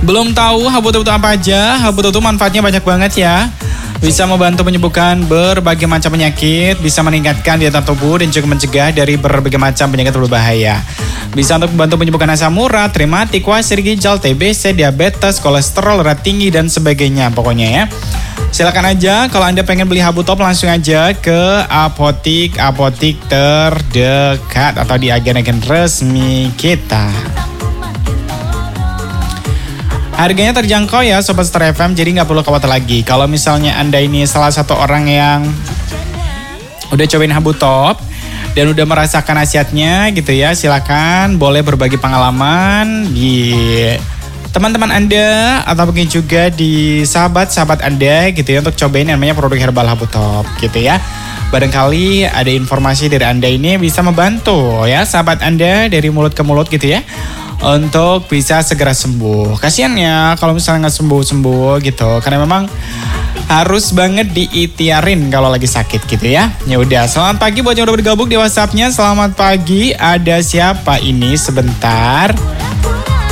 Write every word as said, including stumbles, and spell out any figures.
Belum tahu Habutoto apa aja? Habutoto manfaatnya banyak banget ya. Bisa membantu menyembuhkan berbagai macam penyakit, bisa meningkatkan daya tahan tubuh dan juga mencegah dari berbagai macam penyakit berbahaya. Bisa untuk membantu menyembuhkan asam urat, rematik, wasir ginjal, T B C, diabetes, kolesterol, darah tinggi dan sebagainya pokoknya ya. Silakan aja kalau Anda pengen beli Habutop langsung aja ke apotik-apotik terdekat atau di agen-agen resmi kita. Harganya terjangkau ya Sobat Star F M, jadi nggak perlu khawatir lagi. Kalau misalnya Anda ini salah satu orang yang udah cobain Habutop dan udah merasakan khasiatnya gitu ya, silakan boleh berbagi pengalaman di teman-teman Anda atau mungkin juga di sahabat-sahabat Anda gitu ya untuk cobain yang namanya produk herbal Habutop gitu ya. Barangkali ada informasi dari Anda ini bisa membantu ya sahabat Anda dari mulut ke mulut gitu ya, untuk bisa segera sembuh. Kasian ya kalau misalnya nggak sembuh-sembuh gitu, karena memang harus banget diitiarin kalau lagi sakit gitu ya. Ya udah, selamat pagi buat yang udah bergabung di WhatsApp-nya. Selamat pagi, ada siapa ini sebentar?